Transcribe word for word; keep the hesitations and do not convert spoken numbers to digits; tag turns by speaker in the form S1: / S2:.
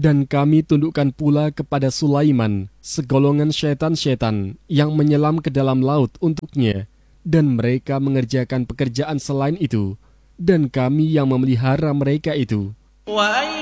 S1: Dan kami tundukkan pula kepada Sulaiman segolongan syaitan-syaitan yang menyelam ke dalam laut untuknya, dan mereka mengerjakan pekerjaan selain itu, dan kami yang memelihara mereka itu.